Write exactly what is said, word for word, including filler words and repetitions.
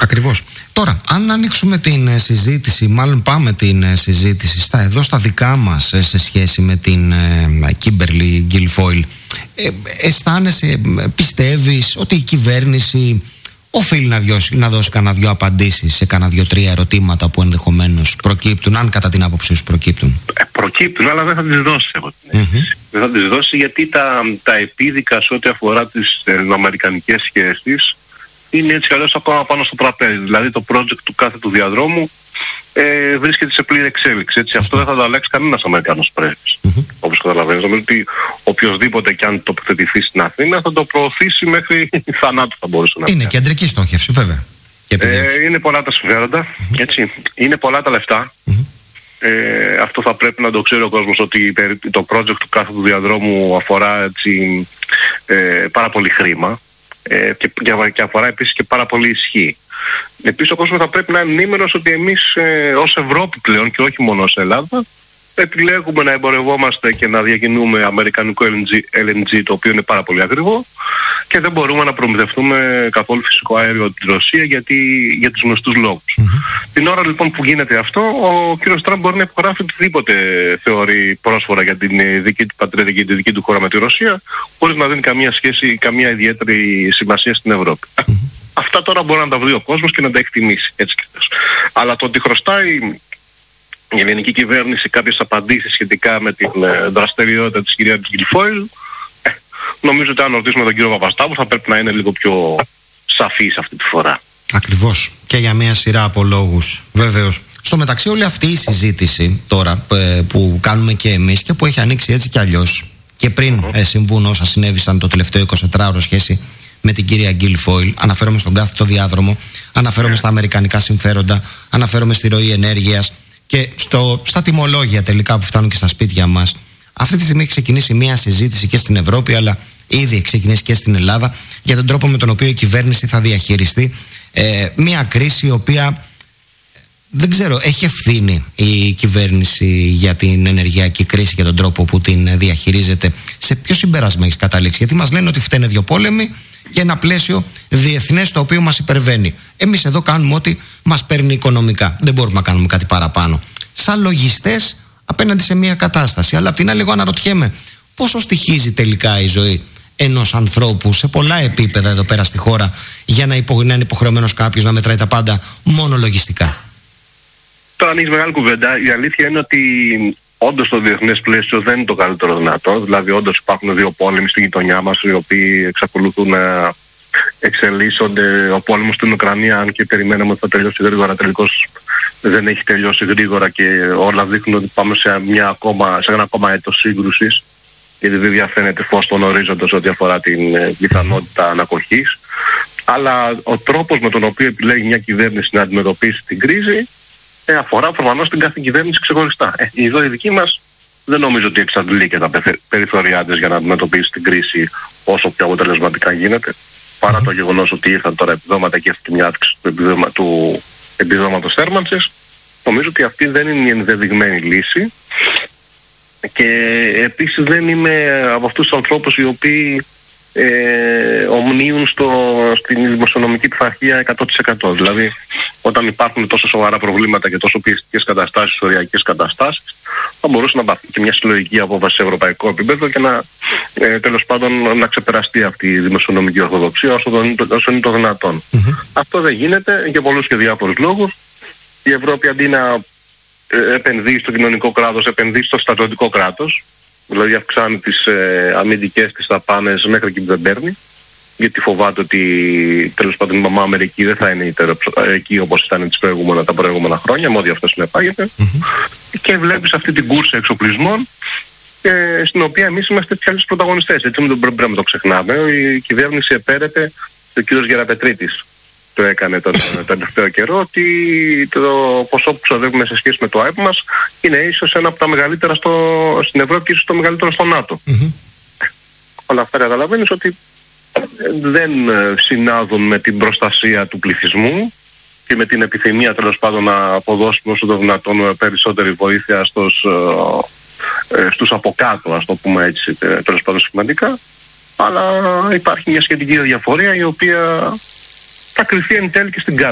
Ακριβώς. Τώρα, αν ανοίξουμε την συζήτηση, μάλλον πάμε την συζήτηση στα, εδώ στα δικά μας σε σχέση με την Kimberly Guilfoyle, ε, αισθάνεσαι, πιστεύεις ότι η κυβέρνηση οφείλει να, διώσει, να δώσει κανένα δυο απαντήσεις σε κανένα δυο-τρία ερωτήματα που ενδεχομένως προκύπτουν, αν κατά την άποψή σου προκύπτουν? Ε, προκύπτουν, αλλά δεν θα τις δώσει από την mm-hmm. Δεν θα τις δώσει γιατί τα, τα επίδικα σε ό,τι αφορά τις αμερικανικές σχέσεις είναι έτσι κι αλλιώς ακόμα πάνω στο τραπέζι. Δηλαδή το project του κάθε του διαδρόμου ε, βρίσκεται σε πλήρη εξέλιξη. Έτσι. Αυτό δεν θα το αλλάξει κανένας Αμερικανός πρέσβης. Mm-hmm. Όπως καταλαβαίνεις. Νομίζω ότι οποιοδήποτε και αν τοποθετηθεί στην Αθήνα θα το προωθήσει μέχρι θανάτου, θα μπορούσε να πει. Είναι κεντρική στόχευση, βέβαια. Ε, είναι πολλά τα συμφέροντα. Mm-hmm. Έτσι. Είναι πολλά τα λεφτά. Mm-hmm. Ε, αυτό θα πρέπει να το ξέρει ο κόσμος, ότι το project του κάθε του διαδρόμου αφορά έτσι, ε, πάρα πολύ χρήμα. Ε, και, και αφορά επίσης και πάρα πολύ ισχύ. Επίσης ο κόσμος θα πρέπει να είναι ενήμερος ότι εμείς ε, ως Ευρώπη πλέον και όχι μόνο ως Ελλάδα επιλέγουμε να εμπορευόμαστε και να διακινούμε αμερικανικό ελ εν τζι, το οποίο είναι πάρα πολύ ακριβό, και δεν μπορούμε να προμηθευτούμε καθόλου φυσικό αέριο από την Ρωσία γιατί, για τους γνωστούς λόγους. Mm-hmm. Την ώρα λοιπόν που γίνεται αυτό, ο κύριος Τραμπ μπορεί να υπογράφει οτιδήποτε θεωρεί πρόσφορα για την δική του πατρίδα και τη δική του χώρα με τη Ρωσία, χωρίς να δίνει καμία σχέση, καμία ιδιαίτερη σημασία στην Ευρώπη. Mm-hmm. Αυτά τώρα μπορεί να τα βρει ο κόσμος και να τα εκτιμήσει, έτσι κι αλλιώς. Αλλά το ότι χρωστάει η ελληνική κυβέρνηση κάποιες απαντήσεις σχετικά με την ε, δραστηριότητα της κυρίας Guilfoyle, ε, νομίζω ότι αν ρωτήσουμε τον κύριο Παπασταύρου θα πρέπει να είναι λίγο πιο σαφής αυτή τη φορά. Ακριβώς. Και για μια σειρά από λόγους, βεβαίως. Στο μεταξύ, όλη αυτή η συζήτηση τώρα που κάνουμε και εμείς και που έχει ανοίξει έτσι κι αλλιώς και πριν mm-hmm. ε, συμβούν όσα συνέβησαν το τελευταίο εικοσιτετράωρο σχέση με την κυρία Guilfoyle, αναφέρομαι στον κάθετο διάδρομο, αναφέρομαι yeah. στα αμερικανικά συμφέροντα, αναφέρομαι στη ροή ενέργειας και στο, στα τιμολόγια τελικά που φτάνουν και στα σπίτια μας. Αυτή τη στιγμή έχει ξεκινήσει μια συζήτηση και στην Ευρώπη, αλλά ήδη έχει ξεκινήσει και στην Ελλάδα, για τον τρόπο με τον οποίο η κυβέρνηση θα διαχειριστεί ε, μια κρίση η οποία, δεν ξέρω, έχει ευθύνη η κυβέρνηση για την ενεργειακή κρίση και τον τρόπο που την διαχειρίζεται. Σε ποιο συμπέρασμα έχει καταλήξει? Γιατί μας λένε ότι φταίνε δύο πόλεμοι και ένα πλαίσιο διεθνές το οποίο μας υπερβαίνει. Εμείς εδώ κάνουμε ό,τι μας παίρνει οικονομικά. Δεν μπορούμε να κάνουμε κάτι παραπάνω. Σαν λογιστές απέναντι σε μια κατάσταση. Αλλά απ' την άλλη, εγώ αναρωτιέμαι πόσο στοιχίζει τελικά η ζωή ενός ανθρώπου σε πολλά επίπεδα εδώ πέρα στη χώρα για να, υπο, να είναι υποχρεωμένος κάποιος να μετράει τα πάντα μόνο λογιστικά. Τώρα ανοίγει μεγάλη κουβέντα. Η αλήθεια είναι ότι όντως το διεθνές πλαίσιο δεν είναι το καλύτερο δυνατό. Δηλαδή, όντως υπάρχουν δύο πόλεμοι στη γειτονιά μας, οι οποίοι εξακολουθούν να εξελίσσονται. Ο πόλεμος στην Ουκρανία, αν και περιμέναμε ότι θα τελειώσει γρήγορα, τελικώς δεν έχει τελειώσει γρήγορα και όλα δείχνουν ότι πάμε σε, μια ακόμα, σε ένα ακόμα έτος σύγκρουσης, γιατί δεν διαφαίνεται φως στον ορίζοντα ό,τι αφορά την ε, πιθανότητα ανακοχής. Αλλά ο τρόπος με τον οποίο επιλέγει μια κυβέρνηση να αντιμετωπίσει την κρίση ε, αφορά προφανώς την κάθε κυβέρνηση ξεχωριστά. Ε, εδώ η δική μας δεν νομίζω ότι εξαντλεί και τα περιθωριά της για να αντιμετωπίσει την κρίση όσο πιο αποτελεσματικά γίνεται. Παρά το γεγονός ότι ήρθαν τώρα επιδόματα και έρχεται μια αύξηση του, επιδόμα, του επιδόματος θέρμανσης, νομίζω ότι αυτή δεν είναι η ενδεδειγμένη λύση. Και επίσης δεν είμαι από αυτούς τους ανθρώπους οι οποίοι ε, ομνίουν στο, στην δημοσιονομική πειθαρχία εκατό τοις εκατό. Δηλαδή, όταν υπάρχουν τόσο σοβαρά προβλήματα και τόσο πιεστικές καταστάσεις, οριακές καταστάσεις, θα μπορούσε να πάρθει και μια συλλογική απόφαση σε ευρωπαϊκό επίπεδο και να ε, τέλος πάντων να ξεπεραστεί αυτή η δημοσιονομική ορθοδοξία όσο, το, όσο είναι το δυνατόν. Mm-hmm. Αυτό δεν γίνεται για πολλούς και διάφορους λόγους. Η Ευρώπη αντί να ε, επενδύει στο κοινωνικό κράτος, επενδύει στο στρατιωτικό κράτος. Δηλαδή αυξάνει τις ε, αμυντικές της δαπάνες μέχρι και που δεν παίρνει, γιατί φοβάται ότι τέλος πάντων η μαμά Αμερική δεν θα είναι εκεί όπως ήταν τις προηγούμενα, τα προηγούμενα χρόνια, με ό,τι αυτό συνεπάγεται. Mm-hmm. Και βλέπεις αυτή την κούρσα εξοπλισμών ε, στην οποία εμείς είμαστε τις άλλες πρωταγωνιστές. Έτσι δεν πρέπει να το ξεχνάμε. Η κυβέρνηση επέρεται, ο κύριος Γεραπετρίτης το έκανε τον τελευταίο καιρό, ότι το ποσό που ξοδεύουμε σε σχέση με το ΑΕΠ μας είναι ίσως ένα από τα μεγαλύτερα στο, στην Ευρώπη και ίσως το μεγαλύτερο στο ΝΑΤΟ. Mm-hmm. Όλα αυτά καταλαβαίνεις ότι δεν συνάδουν με την προστασία του πληθυσμού και με την επιθυμία τέλος πάντων να αποδώσουμε όσο το δυνατόν περισσότερη βοήθεια στους, ε, στους από κάτω, ας το πούμε έτσι, τέλος πάντων σημαντικά, αλλά υπάρχει μια σχετική διαφορία η οποία θα κρυφτεί εν τέλει και στην κάτω.